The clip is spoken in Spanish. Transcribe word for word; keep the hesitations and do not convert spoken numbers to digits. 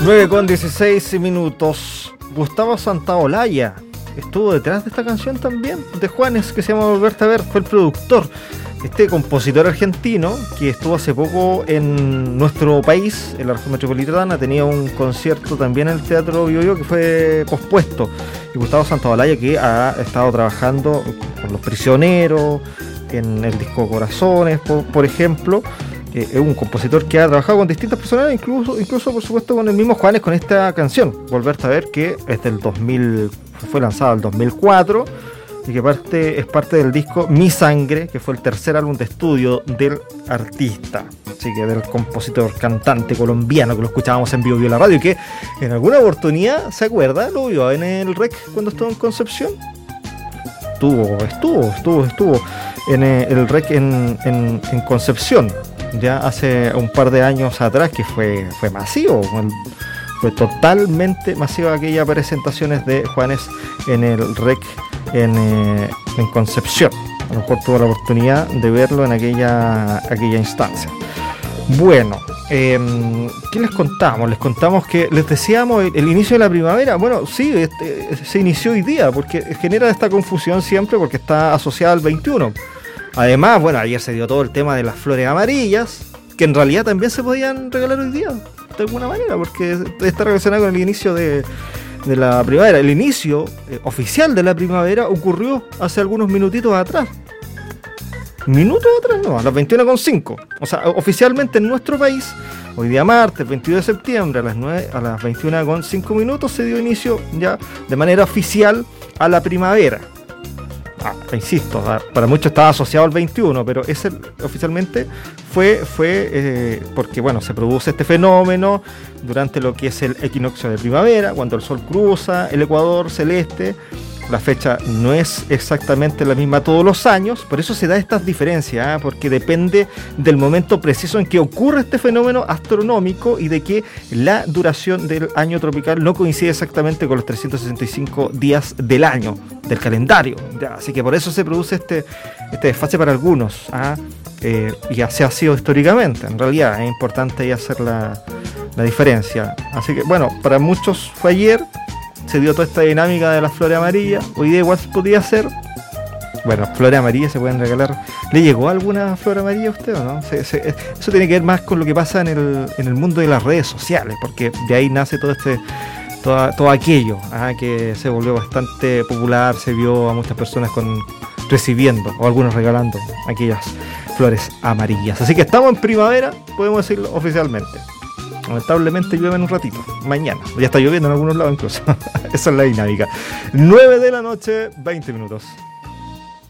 nueve con dieciséis minutos. Gustavo Santaolalla estuvo detrás de esta canción también, de Juanes, que se llama Volverte a Ver. Fue el productor, este compositor argentino que estuvo hace poco en nuestro país, en la región metropolitana. Tenía un concierto también en el Teatro Bio Bio que fue pospuesto. Y Gustavo Santaolalla, que ha estado trabajando con Los Prisioneros, en el disco Corazones, por, por ejemplo. Eh, es un compositor que ha trabajado con distintas personas, incluso, incluso por supuesto con el mismo Juanes, con esta canción, Volverte a Ver, que es del dos mil, fue lanzada en el dos mil cuatro y que parte, es parte del disco Mi Sangre, que fue el tercer álbum de estudio del artista, así que del compositor, cantante colombiano, que lo escuchábamos en Bio Bio la radio, y que en alguna oportunidad, ¿se acuerda? Lo vio en el R E C cuando estuvo en Concepción. Estuvo, estuvo, estuvo, estuvo en el R E C en, en, en Concepción. Ya hace un par de años atrás, que fue, fue masivo, fue totalmente masivo aquellas presentaciones de Juanes en el R E C en, eh, en Concepción. A lo mejor tuvo la oportunidad de verlo en aquella, aquella instancia. Bueno, eh, ¿qué les contamos? Les contamos que, les decíamos, el, el inicio de la primavera. Bueno, sí, este, se inició hoy día, porque genera esta confusión siempre, porque está asociada al veintiuno. Además, bueno, ayer se dio todo el tema de las flores amarillas, que en realidad también se podían regalar hoy día, de alguna manera, porque está relacionado con el inicio de, de la primavera. El inicio eh, oficial de la primavera ocurrió hace algunos minutitos atrás. Minutos atrás, no, a las veintiuna con cinco. O sea, oficialmente en nuestro país, hoy día martes, veintidós de septiembre, a las, nueve, a las veintiuna con cinco minutos, se dio inicio ya de manera oficial a la primavera. Ah, insisto, para muchos estaba asociado al veintiuno, pero ese oficialmente fue, fue eh, porque bueno, se produce este fenómeno durante lo que es el equinoccio de primavera, cuando el sol cruza el ecuador celeste. La fecha no es exactamente la misma todos los años, por eso se da estas diferencias, ¿eh? Porque depende del momento preciso en que ocurre este fenómeno astronómico y de que la duración del año tropical no coincide exactamente con los trescientos sesenta y cinco días del año, del calendario. ¿Ya? Así que por eso se produce este, este desfase para algunos, ¿eh? Eh, y así ha sido históricamente. En realidad es importante ahí hacer la, la diferencia. Así que bueno, para muchos fue ayer. Se dio toda esta dinámica de las flores amarillas. Hoy día igual podía ser. Bueno, flores amarillas se pueden regalar. ¿Le llegó alguna flor amarilla a usted o no? Se, se, eso tiene que ver más con lo que pasa en el, en el mundo de las redes sociales, porque de ahí nace todo este todo, todo aquello, ¿ah? Que se volvió bastante popular. Se vio a muchas personas con recibiendo o algunos regalando aquellas flores amarillas. Así que estamos en primavera, podemos decirlo oficialmente. Lamentablemente llueve en un ratito, mañana. Ya está lloviendo en algunos lados incluso. Esa es la dinámica. nueve de la noche, veinte minutos.